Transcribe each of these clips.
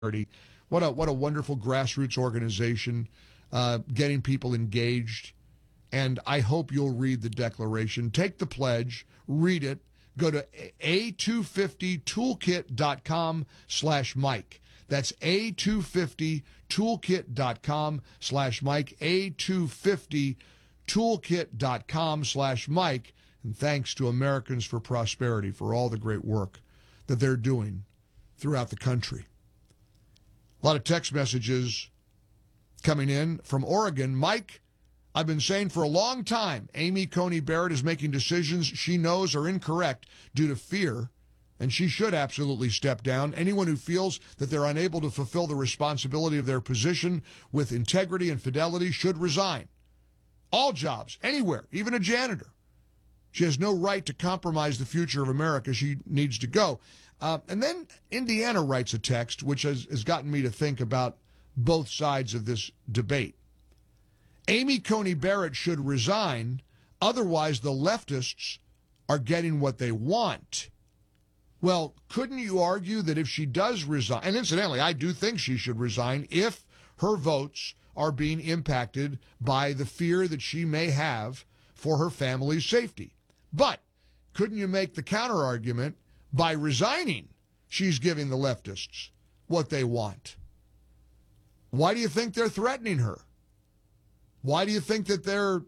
What a wonderful grassroots organization, getting people engaged. And I hope you'll read the declaration. Take the pledge, read it. Go to a250toolkit.com/Mike. That's a250toolkit.com/Mike. a250toolkit.com/Mike. And thanks to Americans for Prosperity for all the great work that they're doing throughout the country. A lot of text messages coming in from Oregon. Mike, I've been saying for a long time, Amy Coney Barrett is making decisions she knows are incorrect due to fear, and she should absolutely step down. Anyone who feels that they're unable to fulfill the responsibility of their position with integrity and fidelity should resign. All jobs, anywhere, even a janitor. She has no right to compromise the future of America. She needs to go. And then Indiana writes a text, which has gotten me to think about both sides of this debate. Amy Coney Barrett should resign, otherwise the leftists are getting what they want. Well, couldn't you argue that if she does resign, and incidentally, I do think she should resign if her votes are being impacted by the fear that she may have for her family's safety. But couldn't you make the counter-argument by resigning, she's giving the leftists what they want? Why do you think they're threatening her? Why do you think that they're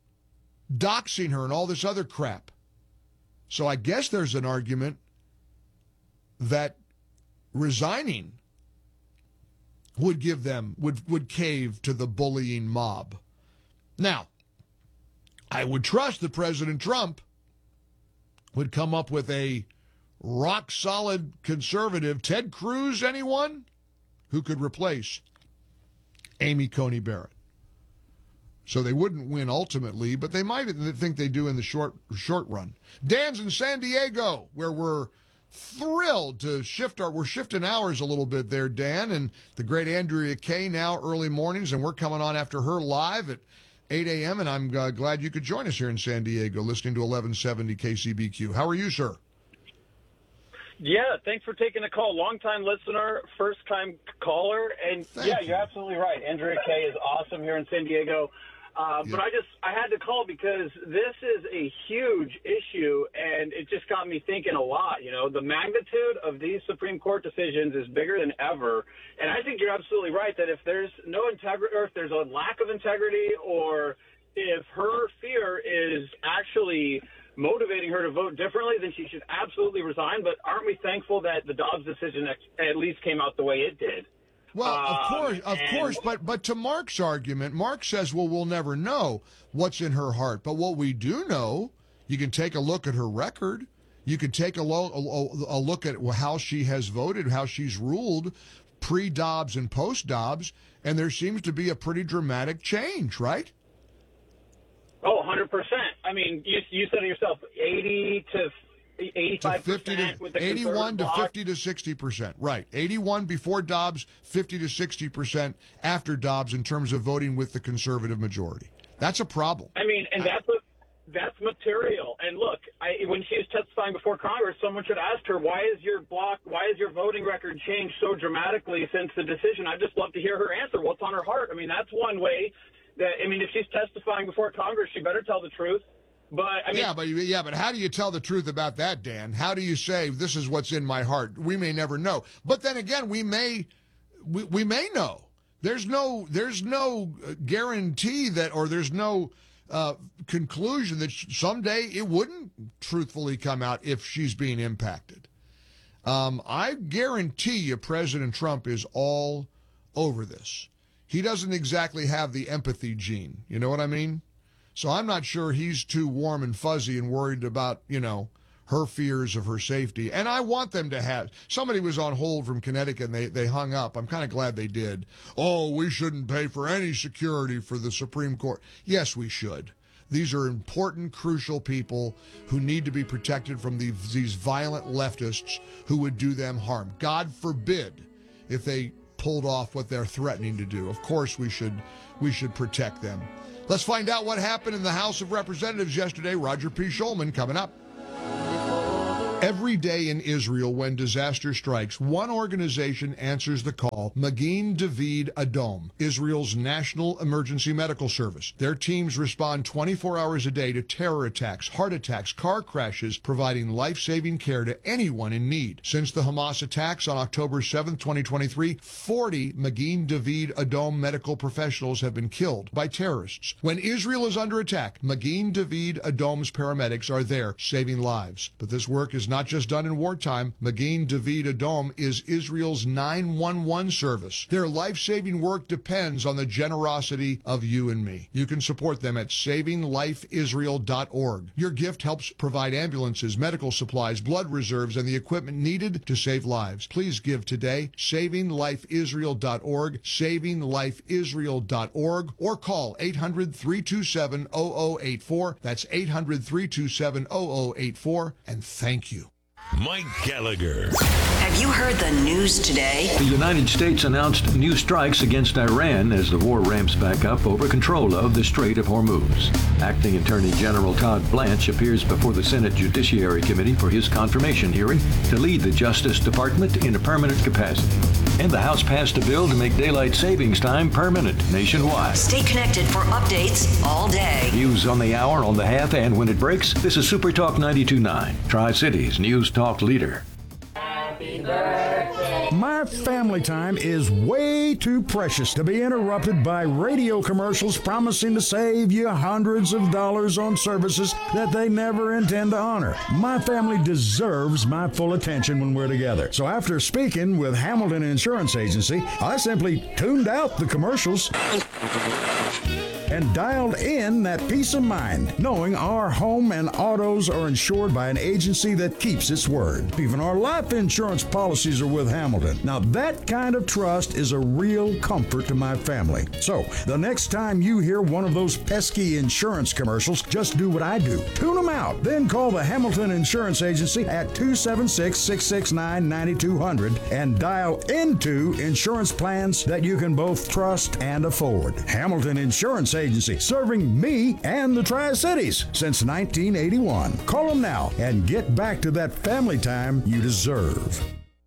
doxing her and all this other crap? So I guess there's an argument that resigning would give them, would cave to the bullying mob. Now, I would trust that President Trump would come up with a rock-solid conservative. Ted Cruz, anyone? Who could replace Amy Coney Barrett. So they wouldn't win ultimately, but they might think they do in the short run. Dan's in San Diego, where we're thrilled to we're shifting hours a little bit there, Dan, and the great Andrea Kay now early mornings, and we're coming on after her live at 8 a.m., and I'm glad you could join us here in San Diego, listening to 1170 KCBQ. How are you, sir? Yeah, thanks for taking the call. Long-time listener, first-time caller, and you're absolutely right. Andrea Kay is awesome here in San Diego. But I had to call because this is a huge issue, and it just got me thinking a lot. You know, the magnitude of these Supreme Court decisions is bigger than ever. And I think you're absolutely right that if there's no integrity, or if there's a lack of integrity, or if her fear is actually motivating her to vote differently, then she should absolutely resign. But aren't we thankful that the Dobbs decision at least came out the way it did? Well, of course, but to Mark's argument, Mark says, well, we'll never know what's in her heart. But what we do know, you can take a look at her record. You can take a look at how she has voted, how she's ruled pre-Dobbs and post-Dobbs, and there seems to be a pretty dramatic change, right? Oh, 100%. I mean, you said it yourself, 80 to 85% with the 81 to bloc. 50 to 60%. Right. 81 before Dobbs, 50 to 60% after Dobbs in terms of voting with the conservative majority. That's a problem. I mean, and that's material. And look, when she was testifying before Congress, someone should ask her, why is your voting record changed so dramatically since the decision? I'd just love to hear her answer. What's on her heart? I mean, that's one way that, if she's testifying before Congress, she better tell the truth. But but how do you tell the truth about that, Dan? How do you say this is what's in my heart? We may never know. But then again, we may know. There's no guarantee that, or there's no conclusion that someday it wouldn't truthfully come out if she's being impacted. I guarantee you President Trump is all over this. He doesn't exactly have the empathy gene. You know what I mean? So I'm not sure he's too warm and fuzzy and worried about, her fears of her safety. And I want them to have. Somebody was on hold from Connecticut and they hung up. I'm kind of glad they did. Oh, we shouldn't pay for any security for the Supreme Court. Yes, we should. These are important, crucial people who need to be protected from these violent leftists who would do them harm. God forbid if they pulled off what they're threatening to do. Of course, we should protect them. Let's find out what happened in the House of Representatives yesterday. Roger P. Schulman coming up. Before the Every day in Israel, when disaster strikes, one organization answers the call, Magen David Adom, Israel's national emergency medical service. Their teams respond 24 hours a day to terror attacks, heart attacks, car crashes, providing life-saving care to anyone in need. Since the Hamas attacks on October 7, 2023, 40 Magen David Adom medical professionals have been killed by terrorists. When Israel is under attack, Magen David Adom's paramedics are there saving lives. But this work is not just done in wartime. Magen David Adom is Israel's 911 service. Their life-saving work depends on the generosity of you and me. You can support them at savinglifeisrael.org. Your gift helps provide ambulances, medical supplies, blood reserves, and the equipment needed to save lives. Please give today, savinglifeisrael.org, savinglifeisrael.org, or call 800-327-0084. That's 800-327-0084, and thank you. Mike Gallagher. Have you heard the news today? The United States announced new strikes against Iran as the war ramps back up over control of the Strait of Hormuz. Acting Attorney General Todd Blanche appears before the Senate Judiciary Committee for his confirmation hearing to lead the Justice Department in a permanent capacity. And the House passed a bill to make daylight savings time permanent nationwide. Stay connected for updates all day. News on the hour, on the half, and when it breaks. This is Super Talk 92.9, Tri-Cities News Talk leader. My family time is way too precious to be interrupted by radio commercials promising to save you hundreds of dollars on services that they never intend to honor. My family deserves my full attention when we're together. So after speaking with Hamilton Insurance Agency, I simply tuned out the commercials and dialed in that peace of mind, knowing our home and autos are insured by an agency that keeps its word. Even our life insurance policies are with Hamilton. Now, that kind of trust is a real comfort to my family. So, the next time you hear one of those pesky insurance commercials, just do what I do. Tune them out. Then call the Hamilton Insurance Agency at 276-669-9200 and dial into insurance plans that you can both trust and afford. Hamilton Insurance Agency, serving me and the Tri-Cities since 1981. Call them now and get back to that family time you deserve.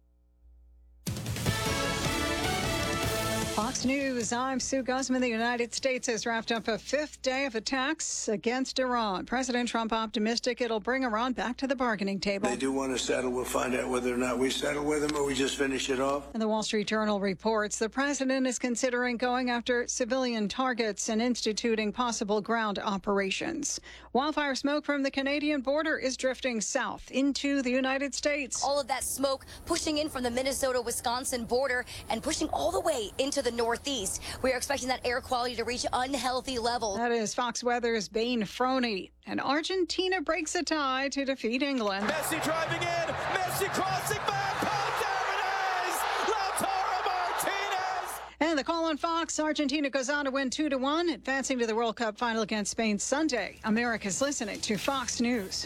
Fox News, I'm Sue Guzman. The United States has wrapped up a fifth day of attacks against Iran. President Trump optimistic it'll bring Iran back to the bargaining table. They do want to settle. We'll find out whether or not we settle with them or we just finish it off. And the Wall Street Journal reports the president is considering going after civilian targets and instituting possible ground operations. Wildfire smoke from the Canadian border is drifting south into the United States. All of that smoke pushing in from the Minnesota-Wisconsin border and pushing all the way into the northeast. We are expecting that air quality to reach unhealthy levels. That is Fox Weather's Bain Froney. And Argentina breaks a tie to defeat England. Messi driving in, Messi crossing back, there it is! Lautaro Martinez! And the call on Fox, Argentina goes on to win 2-1, advancing to the World Cup final against Spain Sunday. America's listening to Fox News.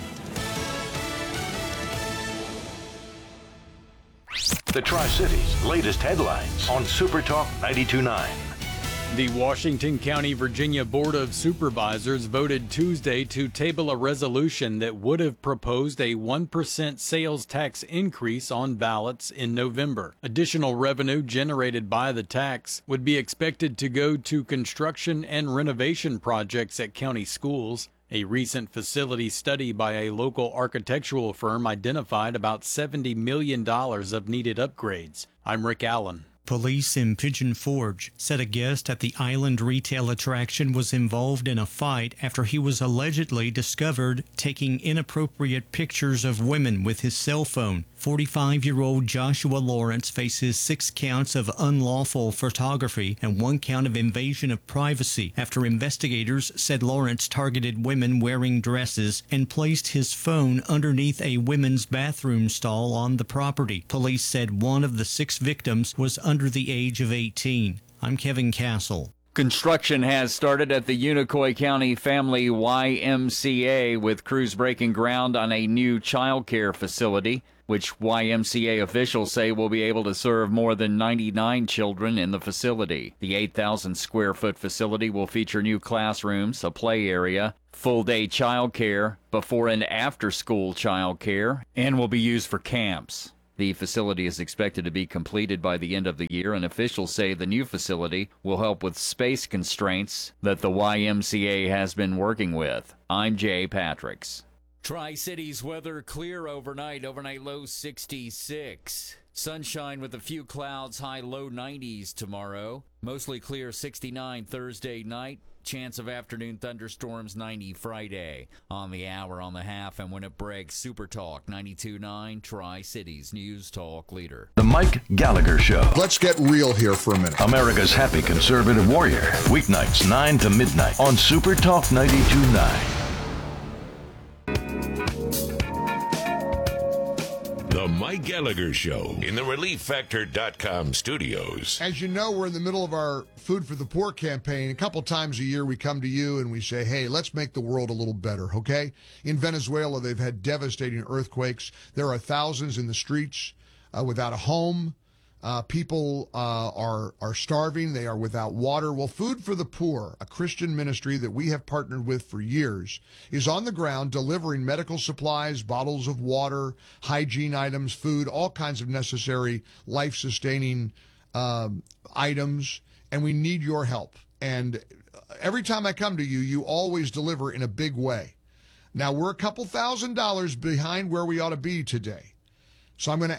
The Tri-Cities latest headlines on Super Talk 92.9. The Washington County, Virginia Board of Supervisors voted Tuesday to table a resolution that would have proposed a 1% sales tax increase on ballots in November. Additional revenue generated by the tax would be expected to go to construction and renovation projects at county schools. A recent facility study by a local architectural firm identified about $70 million of needed upgrades. I'm Rick Allen. Police in Pigeon Forge said a guest at the island retail attraction was involved in a fight after he was allegedly discovered taking inappropriate pictures of women with his cell phone. 45-year-old Joshua Lawrence faces 6 counts of unlawful photography and 1 count of invasion of privacy after investigators said Lawrence targeted women wearing dresses and placed his phone underneath a women's bathroom stall on the property. Police said one of the 6 victims was under the age of 18. I'm Kevin Castle. Construction has started at the Unicoi County Family YMCA with crews breaking ground on a new child care facility. which YMCA officials say will be able to serve more than 99 children in the facility. The 8,000-square-foot facility will feature new classrooms, a play area, full-day childcare, before and after-school childcare, and will be used for camps. The facility is expected to be completed by the end of the year, and officials say the new facility will help with space constraints that the YMCA has been working with. I'm Jay Patricks. Tri-Cities weather clear overnight. Overnight low 66. Sunshine with a few clouds, high low 90s tomorrow. Mostly clear 69 Thursday night. Chance of afternoon thunderstorms 90 Friday. On the hour, on the half, and when it breaks, Super Talk 92.9 Tri-Cities News Talk leader. The Mike Gallagher Show. Let's get real here for a minute. America's happy conservative warrior. Weeknights 9 to midnight on Super Talk 92.9. The Mike Gallagher Show in the ReliefFactor.com studios. As you know, we're in the middle of our Food for the Poor campaign. A couple times a year, we come to you and we say, hey, let's make the world a little better, okay? In Venezuela, they've had devastating earthquakes. There are thousands in the streets without a home. People are starving. They are without water. Well, Food for the Poor, a Christian ministry that we have partnered with for years, is on the ground delivering medical supplies, bottles of water, hygiene items, food, all kinds of necessary life-sustaining items, and we need your help. And every time I come to you, you always deliver in a big way. Now, we're a couple $1,000s behind where we ought to be today. So I'm going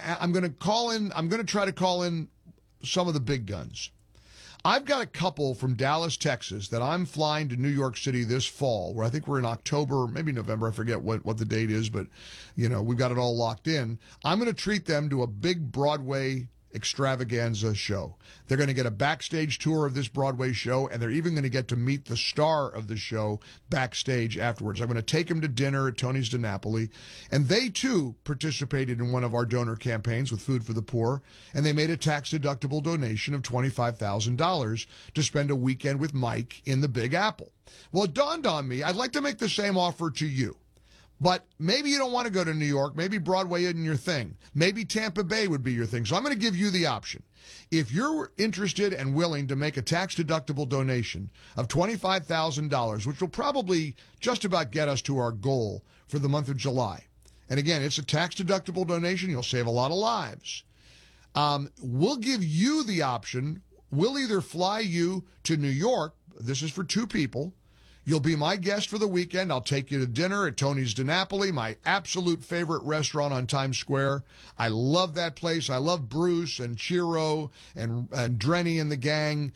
to try to call in some of the big guns. I've got a couple from Dallas, Texas that I'm flying to New York City this fall, where I think we're in October, maybe November. I forget what the date is, but we've got it all locked in. I'm going to treat them to a big Broadway extravaganza show. They're going to get a backstage tour of this Broadway show, and they're even going to get to meet the star of the show backstage afterwards. I'm going to take them to dinner at Tony's DiNapoli, and they too participated in one of our donor campaigns with Food for the Poor, and they made a tax-deductible donation of $25,000 to spend a weekend with Mike in the Big Apple. Well, it dawned on me, I'd like to make the same offer to you. But maybe you don't want to go to New York. Maybe Broadway isn't your thing. Maybe Tampa Bay would be your thing. So I'm going to give you the option. If you're interested and willing to make a tax-deductible donation of $25,000, which will probably just about get us to our goal for the month of July. And again, it's a tax-deductible donation. You'll save a lot of lives. We'll give you the option. We'll either fly you to New York. This is for two people. You'll be my guest for the weekend. I'll take you to dinner at Tony's DiNapoli, my absolute favorite restaurant on Times Square. I love that place. I love Bruce and Chiro and Drenny and the gang.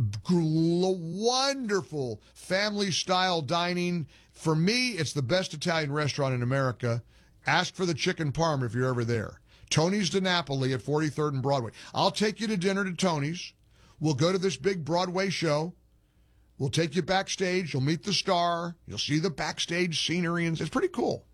Wonderful family-style dining. For me, it's the best Italian restaurant in America. Ask for the chicken parm if you're ever there. Tony's DiNapoli at 43rd and Broadway. I'll take you to dinner to Tony's. We'll go to this big Broadway show. We'll take you backstage. You'll meet the star. You'll see the backstage scenery, and it's pretty cool.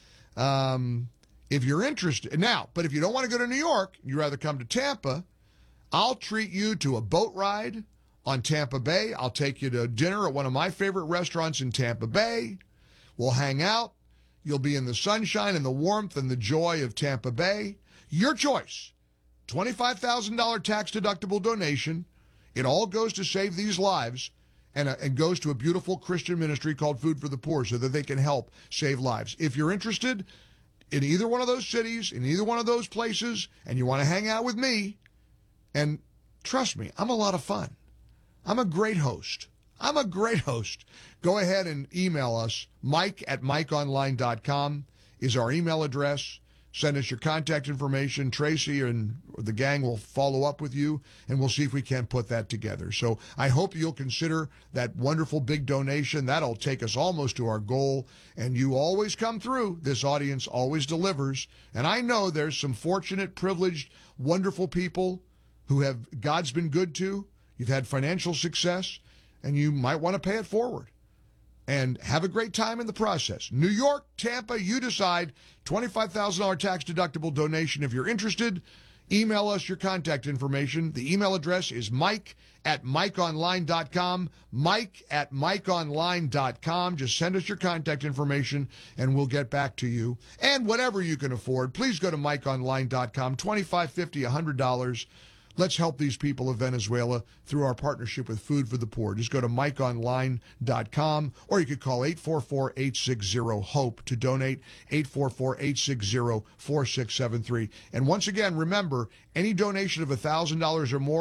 If you're interested. Now, but if you don't want to go to New York, you'd rather come to Tampa, I'll treat you to a boat ride on Tampa Bay. I'll take you to dinner at one of my favorite restaurants in Tampa Bay. We'll hang out. You'll be in the sunshine and the warmth and the joy of Tampa Bay. Your choice. $25,000 tax-deductible donation. It all goes to save these lives. And goes to a beautiful Christian ministry called Food for the Poor so that they can help save lives. If you're interested in either one of those cities, in either one of those places, and you want to hang out with me, and trust me, I'm a lot of fun. I'm a great host. Go ahead and email us. Mike@MikeOnline.com is our email address. Send us your contact information. Tracy and the gang will follow up with you, and we'll see if we can put that together. So I hope you'll consider that wonderful big donation. That'll take us almost to our goal, and you always come through. This audience always delivers. And I know there's some fortunate, privileged, wonderful people who have God's been good to. You've had financial success, and you might want to pay it forward. And have a great time in the process. New York, Tampa, you decide. $25,000 tax-deductible donation if you're interested. Email us your contact information. The email address is mike@mikeonline.com, mike@mikeonline.com. Just send us your contact information, and we'll get back to you. And whatever you can afford, please go to mikeonline.com, $25, $50, $100. Let's help these people of Venezuela through our partnership with Food for the Poor. Just go to mikeonline.com, or you could call 844-860-HOPE to donate, 844-860-4673. And once again, remember, any donation of $1,000 or more